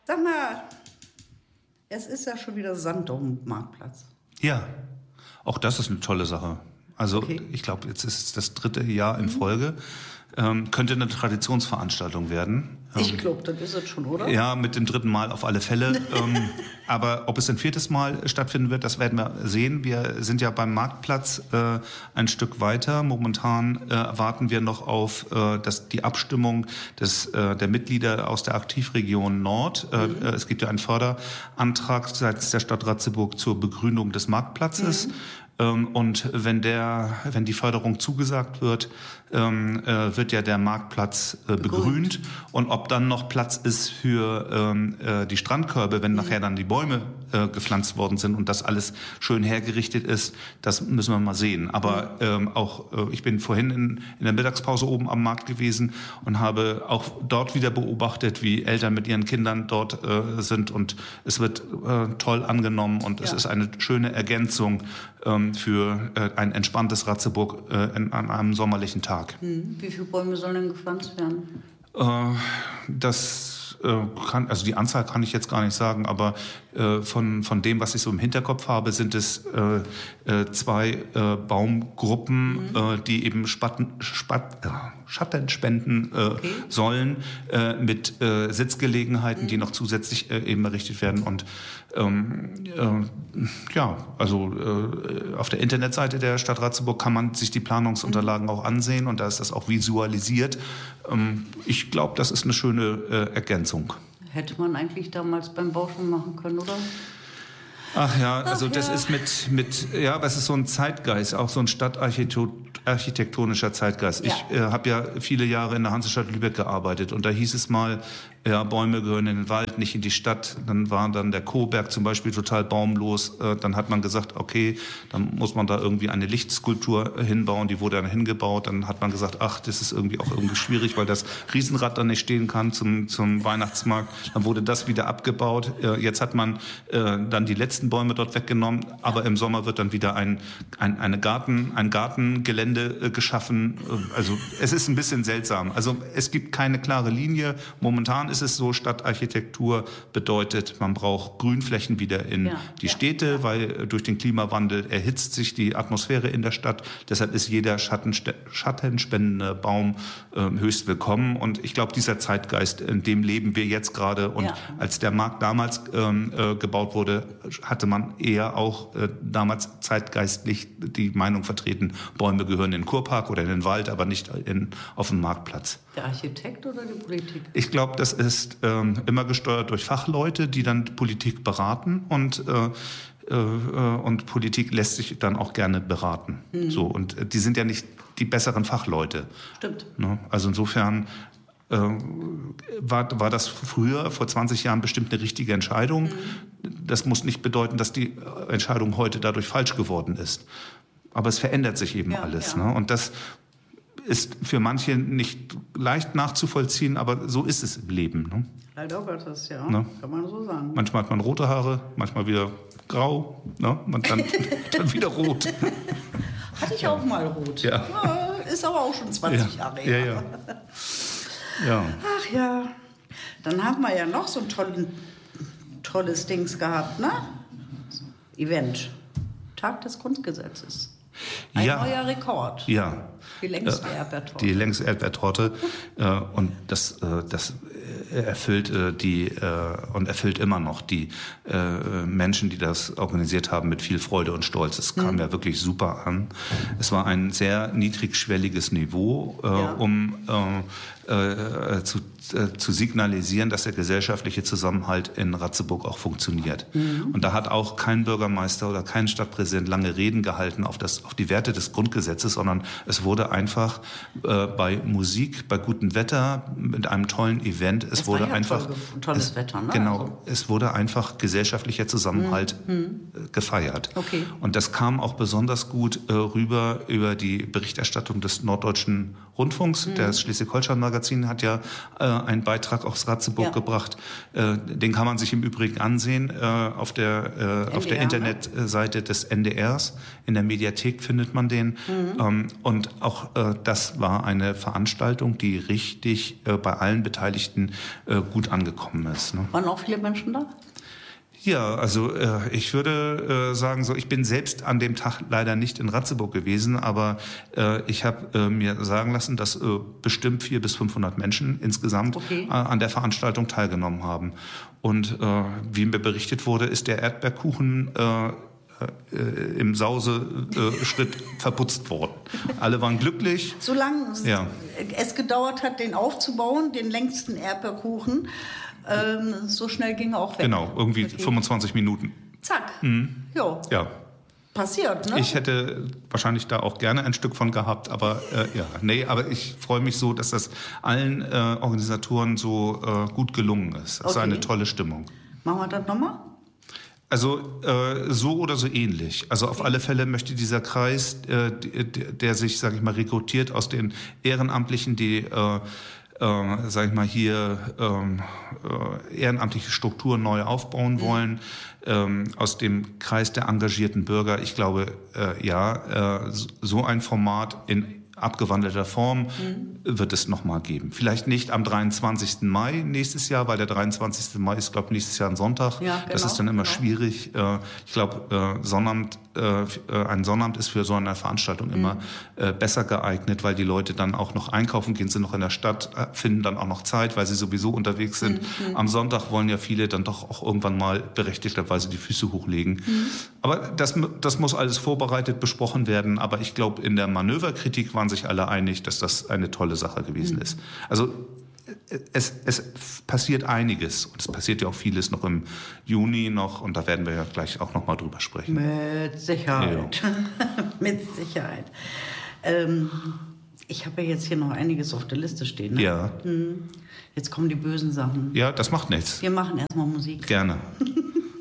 Sag mal, es ist ja schon wieder Sand um den Marktplatz. Ja, auch das ist eine tolle Sache. Also Okay. Ich glaube, jetzt ist es das 3. Jahr in Folge. Könnte eine Traditionsveranstaltung werden. Ich glaube, das ist es schon, oder? Ja, mit dem 3. Mal auf alle Fälle. Aber ob es ein 4. Mal stattfinden wird, das werden wir sehen. Wir sind ja beim Marktplatz ein Stück weiter. Momentan warten wir noch auf die Abstimmung der Mitglieder aus der Aktivregion Nord. Es gibt ja einen Förderantrag seitens der Stadt Ratzeburg zur Begrünung des Marktplatzes. Und wenn die Förderung zugesagt wird, wird ja der Marktplatz begrünt. Und ob dann noch Platz ist für die Strandkörbe, wenn nachher dann die Bäume gepflanzt worden sind und das alles schön hergerichtet ist, das müssen wir mal sehen. Aber ich bin vorhin in der Mittagspause oben am Markt gewesen und habe auch dort wieder beobachtet, wie Eltern mit ihren Kindern dort sind. Und es wird toll angenommen und es ist eine schöne Ergänzung für ein entspanntes Ratzeburg an einem sommerlichen Tag. Wie viele Bäume sollen denn gepflanzt werden? Die Anzahl kann ich jetzt gar nicht sagen, aber von dem, was ich so im Hinterkopf habe, sind es 2 Baumgruppen, die eben Schatten spenden sollen, mit Sitzgelegenheiten, die noch zusätzlich eben errichtet werden. Und auf der Internetseite der Stadt Ratzeburg kann man sich die Planungsunterlagen auch ansehen und da ist das auch visualisiert. Ich glaube, das ist eine schöne Ergänzung. Hätte man eigentlich damals beim Bau schon machen können, oder? Ach ja, also das ist das ist so ein Zeitgeist, auch so ein stadtarchitektonischer Zeitgeist. Ja. Ich habe ja viele Jahre in der Hansestadt Lübeck gearbeitet und da hieß es mal, ja, Bäume gehören in den Wald, nicht in die Stadt. Dann war dann der Koberg zum Beispiel total baumlos. Dann hat man gesagt, okay, dann muss man da irgendwie eine Lichtskulptur hinbauen. Die wurde dann hingebaut. Dann hat man gesagt, ach, das ist irgendwie schwierig, weil das Riesenrad da nicht stehen kann zum Weihnachtsmarkt. Dann wurde das wieder abgebaut. Jetzt hat man dann die letzten Bäume dort weggenommen. Aber im Sommer wird dann wieder ein Gartengelände geschaffen. Also es ist ein bisschen seltsam. Also es gibt keine klare Linie. Momentan ist es so, Stadtarchitektur bedeutet, man braucht Grünflächen wieder in die Städte, weil durch den Klimawandel erhitzt sich die Atmosphäre in der Stadt. Deshalb ist jeder schattenspendende Baum höchst willkommen. Und ich glaube, dieser Zeitgeist, in dem leben wir jetzt gerade. Und als der Markt damals gebaut wurde, hatte man eher auch damals zeitgeistlich die Meinung vertreten, Bäume gehören in den Kurpark oder in den Wald, aber nicht auf den Marktplatz. Der Architekt oder die Politik? Ich glaube, das ist immer gesteuert durch Fachleute, die dann Politik beraten und Politik lässt sich dann auch gerne beraten. So, und die sind ja nicht die besseren Fachleute. Stimmt. Ne? Also insofern war das früher, vor 20 Jahren, bestimmt eine richtige Entscheidung. Das muss nicht bedeuten, dass die Entscheidung heute dadurch falsch geworden ist. Aber es verändert sich eben alles. Ja. Ne? Und das ist für manche nicht leicht nachzuvollziehen, aber so ist es im Leben. Ne? Leider Gottes, ja. Ne? Kann man so sagen. Manchmal hat man rote Haare, manchmal wieder grau, ne? Und dann wieder rot. Hatte ich auch mal rot. Ja. Ist aber auch schon 20 Jahre her. Ja. Ach ja. Dann haben wir ja noch so ein tolles Dings gehabt, ne? Event. Tag des Grundgesetzes. Ein neuer Rekord. Ja. Die längste Erdbeertorte. Die längste Erdbeertorte. Und das erfüllt erfüllt immer noch die Menschen, die das organisiert haben, mit viel Freude und Stolz. Es kam ja wirklich super an. Es war ein sehr niedrigschwelliges Niveau, um zu signalisieren, dass der gesellschaftliche Zusammenhalt in Ratzeburg auch funktioniert. Und da hat auch kein Bürgermeister oder kein Stadtpräsident lange Reden gehalten auf die Werte des Grundgesetzes, sondern es wurde einfach bei Musik, bei gutem Wetter, mit einem tollen Event, es wurde einfach tolles Wetter, ne? Genau, also. Es wurde einfach gesellschaftlicher Zusammenhalt gefeiert. Okay. Und das kam auch besonders gut rüber über die Berichterstattung des Norddeutschen Rundfunks, des Schleswig-Holstein Magazin hat ja einen Beitrag aus Ratzeburg gebracht. Den kann man sich im Übrigen ansehen auf der Internetseite des NDRs. In der Mediathek findet man den. Und auch das war eine Veranstaltung, die richtig bei allen Beteiligten gut angekommen ist. Ne? Waren auch viele Menschen da? Ja, also ich würde sagen, so, ich bin selbst an dem Tag leider nicht in Ratzeburg gewesen, aber ich habe mir sagen lassen, dass bestimmt 400 bis 500 Menschen insgesamt an der Veranstaltung teilgenommen haben. Und wie mir berichtet wurde, ist der Erdbeerkuchen im Sauseschritt verputzt worden. Alle waren glücklich. Solange es gedauert hat, den aufzubauen, den längsten Erdbeerkuchen, so schnell ging er auch weg. Genau, irgendwie 25 Minuten. Zack. Ja. Passiert, ne? Ich hätte wahrscheinlich da auch gerne ein Stück von gehabt, aber aber ich freue mich so, dass das allen Organisatoren so gut gelungen ist. Das ist eine tolle Stimmung. Machen wir das nochmal? Also so oder so ähnlich. Also auf alle Fälle möchte dieser Kreis, der sich, sage ich mal, rekrutiert aus den Ehrenamtlichen, die sage ich mal, hier ehrenamtliche Strukturen neu aufbauen wollen, aus dem Kreis der engagierten Bürger. Ich glaube, so ein Format in abgewandelter Form wird es nochmal geben. Vielleicht nicht am 23. Mai nächstes Jahr, weil der 23. Mai ist, glaube ich, nächstes Jahr ein Sonntag. Ja, genau, das ist dann immer schwierig. Ich glaube, ein Sonnabend ist für so eine Veranstaltung immer besser geeignet, weil die Leute dann auch noch einkaufen gehen, sind noch in der Stadt, finden dann auch noch Zeit, weil sie sowieso unterwegs sind. Am Sonntag wollen ja viele dann doch auch irgendwann mal berechtigterweise die Füße hochlegen. Aber das muss alles vorbereitet besprochen werden. Aber ich glaube, in der Manöverkritik waren sich alle einig, dass das eine tolle Sache gewesen ist. Also es passiert einiges und es passiert ja auch vieles noch im Juni noch und da werden wir ja gleich auch noch mal drüber sprechen. Mit Sicherheit. Ja. Mit Sicherheit. Ich habe ja jetzt hier noch einiges auf der Liste stehen. Ne? Ja. Jetzt kommen die bösen Sachen. Ja, das macht nichts. Wir machen erstmal Musik. Gerne.